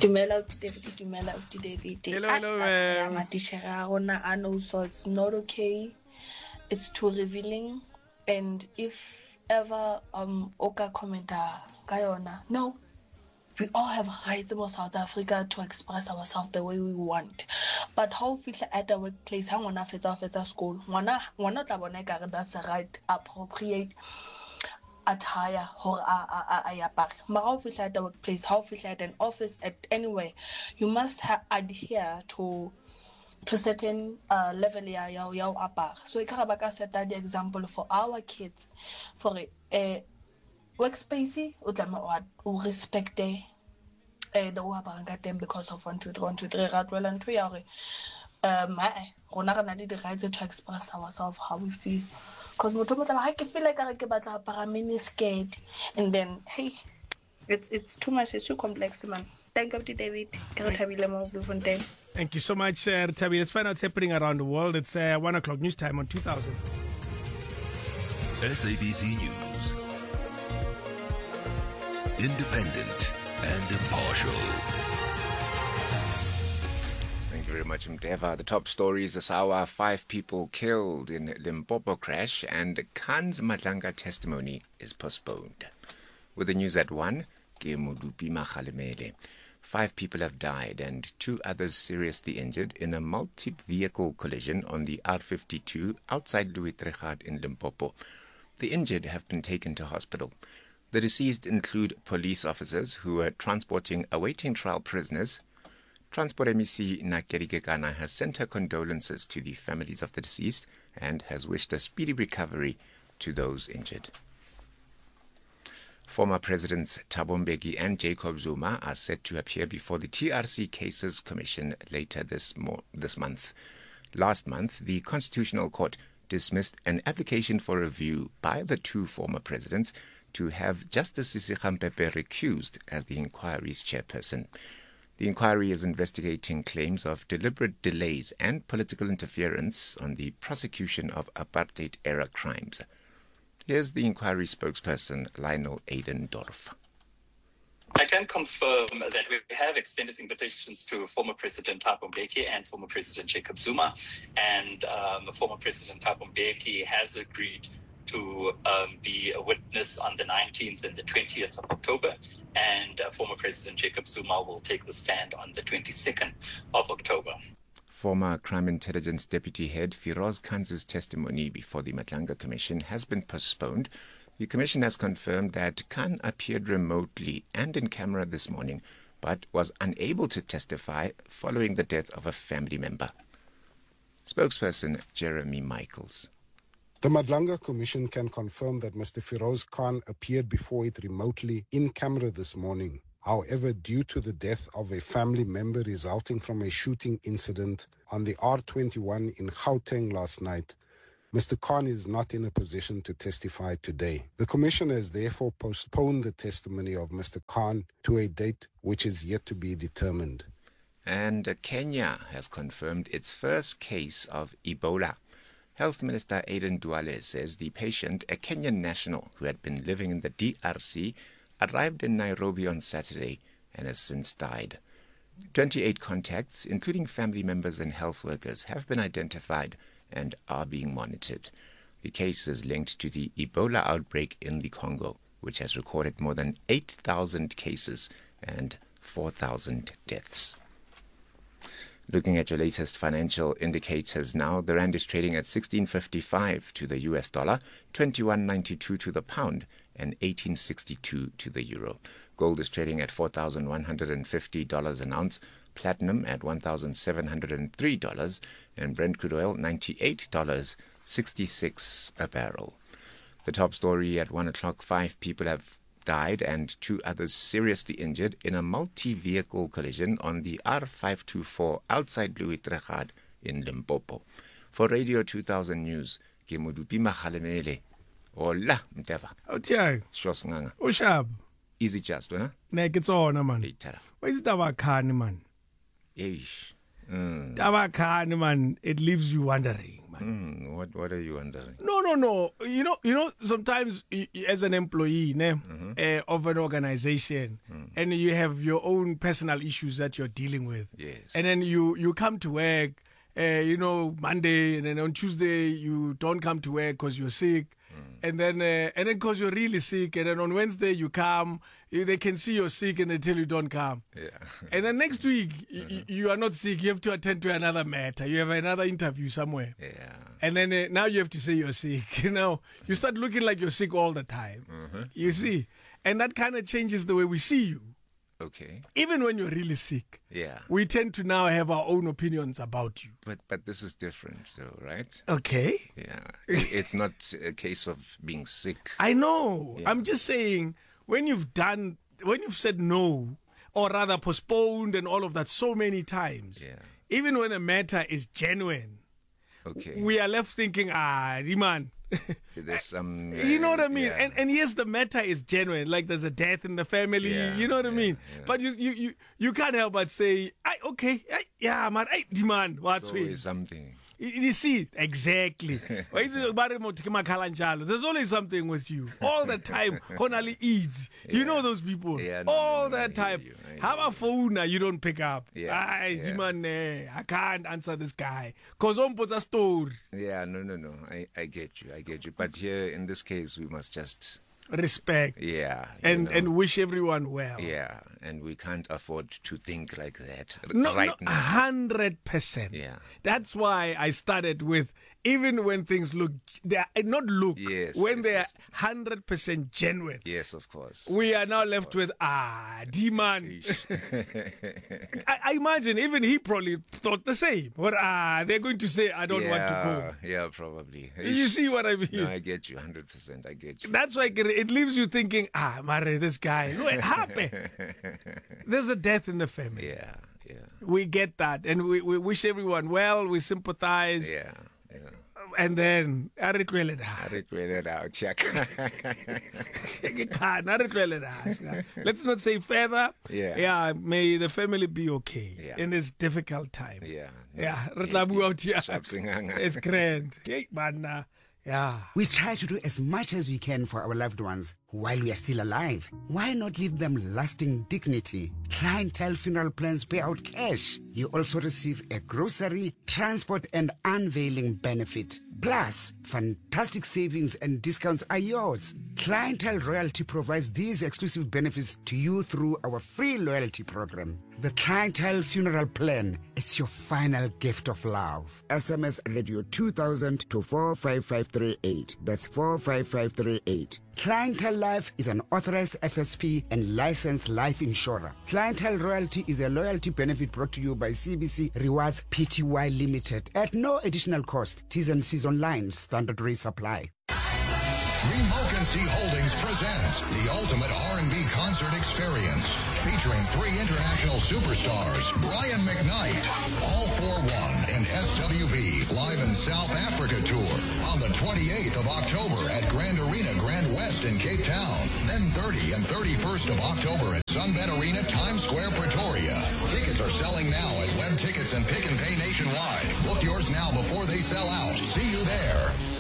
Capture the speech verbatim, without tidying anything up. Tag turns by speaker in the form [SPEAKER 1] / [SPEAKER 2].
[SPEAKER 1] Dumela uti David, dumela uti David.
[SPEAKER 2] Hello, hello, ma'am.
[SPEAKER 1] I know, so it's not okay. It's too revealing. And if ever um Oka commenta Guyana, no. We all have rights in South Africa to express ourselves the way we want. But how feel at the workplace, how one of at school, one one not that's the right appropriate attire or a apart. But how feel at the workplace, how feel at an office, at anywhere, you must ha- adhere to to certain uh, level ya ya ya apart. So I can set that the example for our kids, for a. Uh, workspace o tlameha o respecte eh the wa banga them because of one two three one two three ra tloela ntho ya hore um eh rona rena le di rights to express ourselves how we feel, because motho mo tla ha ke feel like ke batla apara mini skirt, and then hey, it's it's too much, it's too complex, man. Thank you, David.
[SPEAKER 2] Thank you so much, uh, Tabi. Let's find out what's happening around the world. It's uh, one o'clock news time on two thousand.
[SPEAKER 3] S A B C News. Independent and impartial.
[SPEAKER 4] Thank you very much, Mdeva. The top stories this hour: five people killed in Limpopo crash, and Khan's Madlanga testimony is postponed. With the news at one, ke Modupi Makgalemele. Five people have died and two others seriously injured in a multi-vehicle collision on the R fifty-two outside Louis Trichardt in Limpopo. The injured have been taken to hospital. The deceased include police officers who were transporting awaiting trial prisoners. Transport M E C Nakeri Kekana has sent her condolences to the families of the deceased and has wished a speedy recovery to those injured. Former Presidents Thabo Mbeki and Jacob Zuma are set to appear before the T R C Cases Commission later this, mo- this month. Last month, the Constitutional Court dismissed an application for review by the two former presidents to have Justice Sisi Khampepe recused as the inquiry's chairperson. The inquiry is investigating claims of deliberate delays and political interference on the prosecution of apartheid-era crimes. Here's the inquiry spokesperson, Lionel Aidendorf.
[SPEAKER 5] I can confirm that we have extended invitations to former President Thabo Mbeki and former President Jacob Zuma, and um, former President Thabo Mbeki has agreed to um, be a witness on the nineteenth and the twentieth of October, and uh, former President Jacob Zuma will take the stand on the twenty-second of October.
[SPEAKER 4] Former Crime Intelligence Deputy Head Firoz Khan's testimony before the Madlanga Commission has been postponed. The Commission has confirmed that Khan appeared remotely and in camera this morning, but was unable to testify following the death of a family member. Spokesperson Jeremy Michaels.
[SPEAKER 6] The Madlanga Commission can confirm that Mister Firoz Khan appeared before it remotely in camera this morning. However, due to the death of a family member resulting from a shooting incident on the R twenty-one in Gauteng last night, Mister Khan is not in a position to testify today. The Commission has therefore postponed the testimony of Mister Khan to a date which is yet to be determined.
[SPEAKER 4] And Kenya has confirmed its first case of Ebola. Health Minister Aden Duale says the patient, a Kenyan national who had been living in the D R C, arrived in Nairobi on Saturday and has since died. twenty-eight contacts, including family members and health workers, have been identified and are being monitored. The case is linked to the Ebola outbreak in the Congo, which has recorded more than eight thousand cases and four thousand deaths. Looking at your latest financial indicators now, the rand is trading at sixteen fifty-five to the U S dollar, twenty-one ninety-two to the pound, and eighteen sixty-two to the euro. Gold is trading at four thousand one hundred fifty dollars an ounce, platinum at one thousand seven hundred three dollars, and Brent crude oil ninety-eight dollars and sixty-six cents a barrel. The top story at one o'clock, five people have died and two others seriously injured in a multi-vehicle collision on the R five twenty-four outside Louis Trichardt in Limpopo. For Radio two thousand News, ke Modupi Makgalemele. Hola, Mdeva.
[SPEAKER 2] Awuthi
[SPEAKER 4] Shos nganga.
[SPEAKER 2] Ushab.
[SPEAKER 4] Easy just, wena?
[SPEAKER 2] Ne ke tsona man.
[SPEAKER 4] Hey, tala.
[SPEAKER 2] Why is Taba Khan man?
[SPEAKER 4] Eish. Mm.
[SPEAKER 2] Taba Khan man, it leaves you wondering man.
[SPEAKER 4] Hmm, what What are you wondering?
[SPEAKER 2] No, no, no. You know, you know. Sometimes, y- y- as an employee ne, mm-hmm. uh, of an organization, mm. and you have your own personal issues that you're dealing with.
[SPEAKER 4] Yes.
[SPEAKER 2] And then you you come to work, uh, you know, Monday, and then on Tuesday you don't come to work because you're sick. And then, uh, and then, because you're really sick, and then on Wednesday you come, you, they can see you're sick, and they tell you don't come.
[SPEAKER 4] Yeah.
[SPEAKER 2] And then next week mm-hmm. y- you are not sick. You have to attend to another matter. You have another interview somewhere.
[SPEAKER 4] Yeah.
[SPEAKER 2] And then uh, now you have to say you're sick. You know, you start looking like you're sick all the time. Mm-hmm. You see, and that kind of changes the way we see you.
[SPEAKER 4] Okay.
[SPEAKER 2] Even when you're really sick,
[SPEAKER 4] yeah,
[SPEAKER 2] we tend to now have our own opinions about you.
[SPEAKER 4] But but this is different, though, right?
[SPEAKER 2] Okay.
[SPEAKER 4] Yeah, it's not a case of being sick.
[SPEAKER 2] I know.
[SPEAKER 4] Yeah.
[SPEAKER 2] I'm just saying, when you've done, when you've said no, or rather postponed and all of that so many times,
[SPEAKER 4] yeah.
[SPEAKER 2] even when a matter is genuine,
[SPEAKER 4] okay,
[SPEAKER 2] we are left thinking, ah, man.
[SPEAKER 4] There's some, uh,
[SPEAKER 2] you know what I mean?
[SPEAKER 4] Yeah.
[SPEAKER 2] And and yes, the matter is genuine. Like there's a death in the family.
[SPEAKER 4] Yeah,
[SPEAKER 2] you know what I
[SPEAKER 4] yeah,
[SPEAKER 2] mean?
[SPEAKER 4] Yeah.
[SPEAKER 2] But you you you, you can't help but say, I okay, I, yeah, man, I demand what's
[SPEAKER 4] There's always something.
[SPEAKER 2] You, you see, exactly. There's always something with you. All the time. Honali eats. You
[SPEAKER 4] Yeah.
[SPEAKER 2] know those people.
[SPEAKER 4] Yeah, no,
[SPEAKER 2] All
[SPEAKER 4] no, no,
[SPEAKER 2] the
[SPEAKER 4] I
[SPEAKER 2] time.
[SPEAKER 4] hear you, I hear
[SPEAKER 2] Have a phone you don't pick up.
[SPEAKER 4] Yeah,
[SPEAKER 2] Ay,
[SPEAKER 4] yeah.
[SPEAKER 2] man, eh, I can't answer this guy. Because on puts a story.
[SPEAKER 4] Yeah, no, no, no. I, I get you. I get you. But here, in this case, we must just...
[SPEAKER 2] Respect.
[SPEAKER 4] Yeah.
[SPEAKER 2] And
[SPEAKER 4] you know,
[SPEAKER 2] and wish everyone well.
[SPEAKER 4] Yeah, and we can't afford to think like that r-
[SPEAKER 2] No,
[SPEAKER 4] right
[SPEAKER 2] no,
[SPEAKER 4] now.
[SPEAKER 2] one hundred percent.
[SPEAKER 4] Yeah.
[SPEAKER 2] That's why I started with, even when things look, they are, not look,
[SPEAKER 4] Yes,
[SPEAKER 2] when
[SPEAKER 4] yes,
[SPEAKER 2] they are
[SPEAKER 4] yes.
[SPEAKER 2] one hundred percent genuine.
[SPEAKER 4] Yes, of course.
[SPEAKER 2] We are now left with, ah, D-man. I, I imagine even he probably thought the same. But, ah, they're going to say, I don't
[SPEAKER 4] yeah,
[SPEAKER 2] want to go.
[SPEAKER 4] Yeah, probably.
[SPEAKER 2] You see what I mean?
[SPEAKER 4] No, I get you one hundred percent. I get you.
[SPEAKER 2] That's why it leaves you thinking, ah, Mare, this guy, what happened? There's a death in the family.
[SPEAKER 4] Yeah, yeah.
[SPEAKER 2] We get that. And we, we wish everyone well. We sympathize.
[SPEAKER 4] Yeah, yeah.
[SPEAKER 2] And then, I regret it.
[SPEAKER 4] I regret it out, check.
[SPEAKER 2] Let's not say further.
[SPEAKER 4] Yeah.
[SPEAKER 2] Yeah, may the family be okay
[SPEAKER 4] Yeah.
[SPEAKER 2] in this difficult time.
[SPEAKER 4] Yeah.
[SPEAKER 2] Yeah, re tla bua out here.
[SPEAKER 4] Sharp singanga.
[SPEAKER 2] It's grand. Hey, man. Yeah.
[SPEAKER 7] We try to do as much as we can for our loved ones while we are still alive. Why not leave them lasting dignity? Clientele funeral plans pay out cash. You also receive a grocery, transport, and unveiling benefit. Plus, fantastic savings and discounts are yours. Clientele Royalty provides these exclusive benefits to you through our free loyalty program. The Clientele Funeral Plan. It's your final gift of love. S M S Radio two thousand to four five five three eight. That's four five five three eight. Clientele Life is an authorized F S P and licensed life insurer. Clientele Royalty is a loyalty benefit brought to you by C B C Rewards Pty Limited at no additional cost. T's and C's online. Standard rates apply.
[SPEAKER 3] Remocancy Holdings presents the ultimate R and B concert experience, featuring three international superstars, Brian McKnight, All for One, and S W V live in South Africa tour on the twenty-eighth of October at Grand Arena Grand West in Cape Town. Then thirty and thirty-first of October at Sunbet Arena, Times Square, Pretoria. Tickets are selling now at Web Tickets and Pick and Pay nationwide. Book yours now before they sell out. See you there.